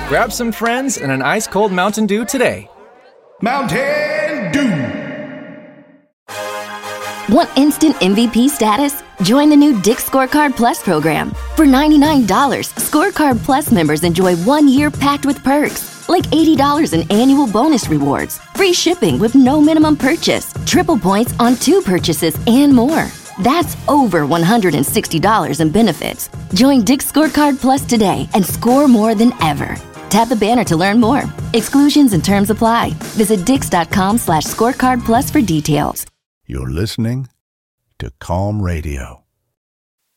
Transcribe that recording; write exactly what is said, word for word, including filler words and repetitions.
Grab some friends and an ice-cold Mountain Dew today. Mountain Dew! Want instant M V P status? Join the new Dick's Scorecard Plus program. For ninety-nine dollars, Scorecard Plus members enjoy one year packed with perks, like eighty dollars in annual bonus rewards, free shipping with no minimum purchase, triple points on two purchases, and more. That's over one hundred sixty dollars in benefits. Join Dick's Scorecard Plus today and score more than ever. Tap the banner to learn more. Exclusions and terms apply. Visit dix.com slash scorecard plus for details. You're listening to Calm Radio.